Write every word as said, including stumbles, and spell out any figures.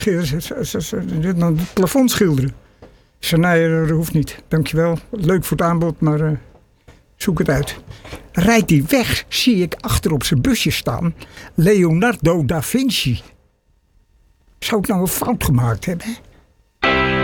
Het plafond schilderen. Ik zei, nee, dat hoeft niet. Dankjewel. Leuk voor het aanbod, maar uh, zoek het uit. Rijdt hij weg, zie ik achter op zijn busje staan Leonardo da Vinci. Zou ik nou een fout gemaakt hebben?